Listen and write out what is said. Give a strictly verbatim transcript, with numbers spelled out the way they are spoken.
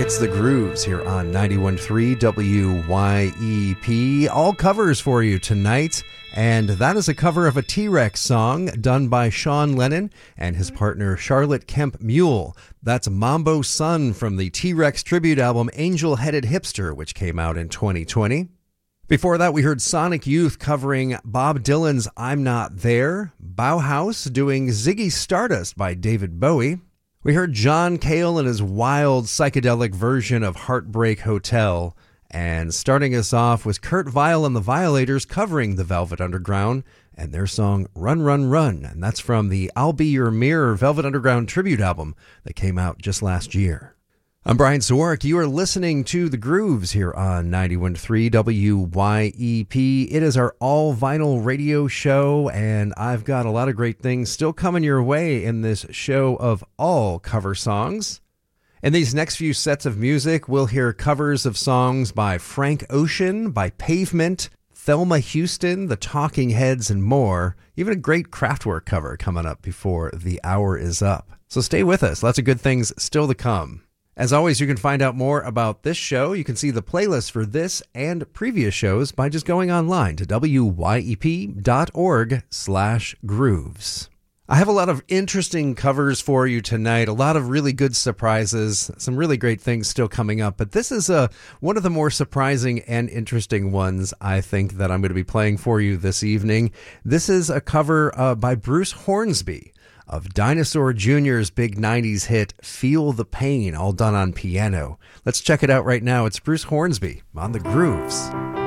It's The Grooves here on ninety-one point three W Y E P. All covers for you tonight, and that is a cover of a T-Rex song done by Sean Lennon and his partner Charlotte Kemp Mule. That's Mambo Sun from the T-Rex tribute album Angel Headed Hipster, which came out in twenty twenty. Before that, we heard Sonic Youth covering Bob Dylan's I'm Not There, Bauhaus doing Ziggy Stardust by David Bowie. We heard John Cale and his wild psychedelic version of Heartbreak Hotel. And starting us off was Kurt Vile and the Violators covering the Velvet Underground and their song Run, Run, Run. And that's from the I'll Be Your Mirror Velvet Underground tribute album that came out just last year. I'm Brian Sawarek. You are listening to The Grooves here on ninety-one point three W Y E P. It is our all-vinyl radio show, and I've got a lot of great things still coming your way in this show of all cover songs. In these next few sets of music, we'll hear covers of songs by Frank Ocean, by Pavement, Thelma Houston, The Talking Heads, and more. Even a great Kraftwerk cover coming up before the hour is up. So stay with us. Lots of good things still to come. As always, you can find out more about this show. You can see the playlist for this and previous shows by just going online to W Y E P dot org slash grooves. I have a lot of interesting covers for you tonight, a lot of really good surprises, some really great things still coming up, but this is a, one of the more surprising and interesting ones, I think, that I'm going to be playing for you this evening. This is a cover uh, by Bruce Hornsby of Dinosaur Junior's big nineties hit, Feel the Pain, all done on piano. Let's check it out right now. It's Bruce Hornsby on The Grooves.